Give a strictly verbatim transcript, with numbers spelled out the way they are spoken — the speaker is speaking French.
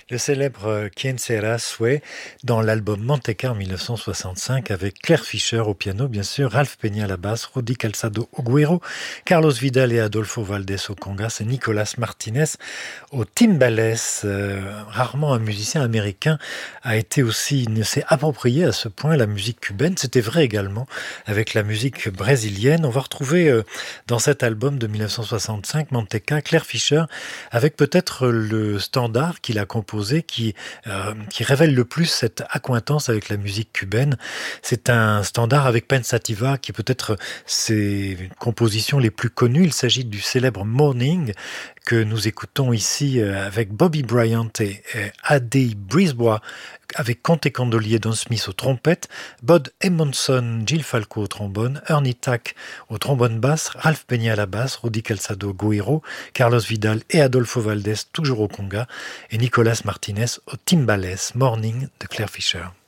Le célèbre euh, Quien Sera Sue dans l'album Manteca en mille neuf cent soixante-cinq avec Claire Fischer au piano, bien sûr, Ralph Peña à la basse, Rodi Calzado au güiro, Carlos Vidal et Adolfo Valdés au congas et Nicolas Martinez au timbales. Euh, rarement un musicien américain a été aussi, ne s'est approprié à ce point la musique cubaine. C'était vrai également avec la musique brésilienne. On va retrouver euh, dans cet album de mille neuf cent soixante-cinq, Manteca, Claire Fischer avec peut-être le standard qu'il a composé qui, euh, qui révèle le plus cette accointance avec la musique cubaine. C'est un standard avec Pensativa qui peut-être ses compositions les plus connues. Il s'agit du célèbre Morning que nous écoutons ici avec Bobby Bryant et Adi Brisbois avec Conte Candolier, Don Smith aux trompettes, Bud Emonson, Jill Falco au trombone, Ernie Tack au trombone basse, Ralph Peña à la basse, Rodi Calzado au güiro, Carlos Vidal et Adolfo Valdés toujours au conga et Nicolas Martinez au timbales. Morning de Claire Fischer.